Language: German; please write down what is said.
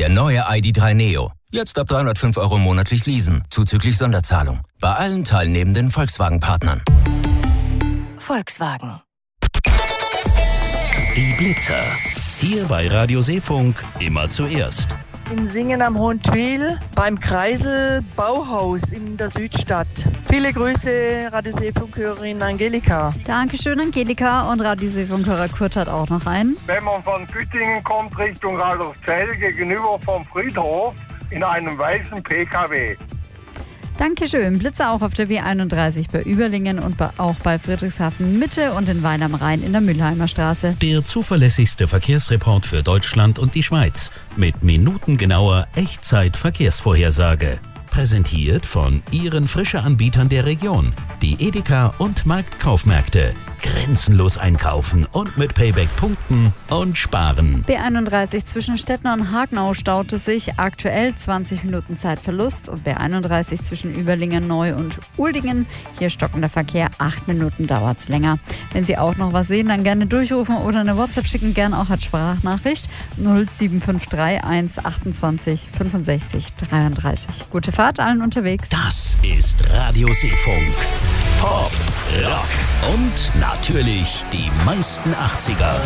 Der neue ID.3 Neo. Jetzt ab 305 € monatlich leasen, zuzüglich Sonderzahlung. Bei allen teilnehmenden Volkswagen-Partnern. Volkswagen. Die Blitzer. Hier bei Radio Seefunk immer zuerst. In Singen am Hohentwiel beim Kreisel Bauhaus in der Südstadt. Viele Grüße, Radio Seefunk-Hörerin Angelika. Dankeschön, Angelika. Und Radio Seefunk-Hörer Kurt hat auch noch einen. Wenn man von Güttingen kommt Richtung Ralderszell gegenüber vom Friedhof in einem weißen PKW. Dankeschön. Blitzer auch auf der B31 bei Überlingen und auch bei Friedrichshafen Mitte und in Wein am Rhein in der Mülheimer Straße. Der zuverlässigste Verkehrsreport für Deutschland und die Schweiz mit minutengenauer Echtzeit-Verkehrsvorhersage. Präsentiert von Ihren Frische-Anbietern der Region, die Edeka und Marktkaufmärkte. Grenzenlos einkaufen und mit Payback punkten und sparen. B31 zwischen Stettner und Hagenau staute sich, aktuell 20 Minuten Zeitverlust. Und B31 zwischen Überlingen, Neu und Uldingen, hier stockender Verkehr, 8 Minuten dauert es länger. Wenn Sie auch noch was sehen, dann gerne durchrufen oder eine WhatsApp schicken, gerne auch als Sprachnachricht 0753 128 65 33. Gute Fahrt allen unterwegs. Das ist Radio Seefunk. Pop, Rock und natürlich die meisten 80er.